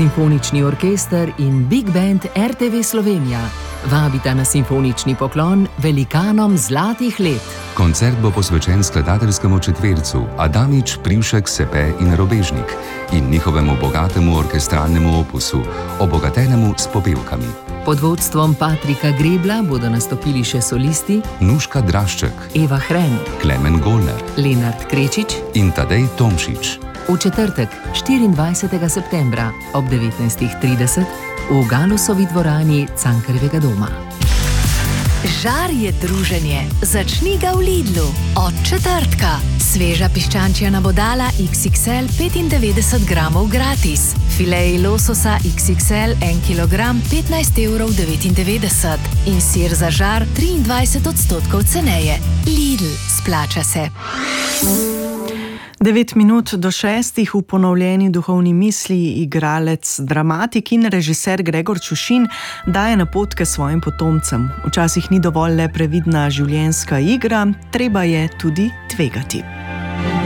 Simfonični orkester in Big Band RTV Slovenija vabita na simfonični poklon velikanom zlatih let. Koncert bo posvečen skladateljskemu četvercu Adamič, Privšek, Sepe in Robežnik in njihovemu bogatemu orkestralnemu opusu, obogatenemu s popevkami. Pod vodstvom Patrika Grebla bodo nastopili še solisti Nuška Drašček, Eva Hren, Klemen Golner, Lenart Krečič in Tadej Tomšič. V četrtek, 24. septembra ob 19:30 v Galusovi dvorani Cankarjevega doma. Žar je druženje. Začni ga v Lidlu. Od četrtka. Sveža piščančja nabodala XXL 95 gramov gratis. Fileji lososa XXL 1 kg 15,99 € in sir za žar 23% ceneje. Lidl, splača se. 9 minut do 6 v ponovljeni duhovni misli igralec, dramatik in režiser Gregor Čušin daje napotke svojim potomcem. Včasih ni dovolj le previdna življenjska igra, treba je tudi tvegati.